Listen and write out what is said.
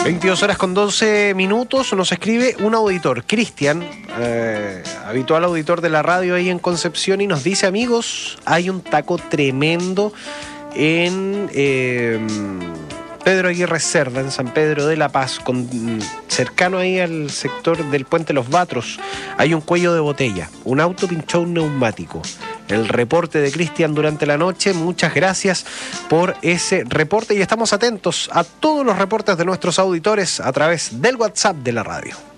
22 horas con 12 minutos, nos escribe un auditor, Cristian, habitual auditor de la radio ahí en Concepción, y nos dice: amigos, hay un taco tremendo en Pedro Aguirre Cerda, en San Pedro de la Paz, cercano ahí al sector del Puente Los Batros. Hay un cuello de botella, un auto pinchó un neumático. El reporte de Cristian durante la noche. Muchas gracias por ese reporte y estamos atentos a todos los reportes de nuestros auditores a través del WhatsApp de la radio.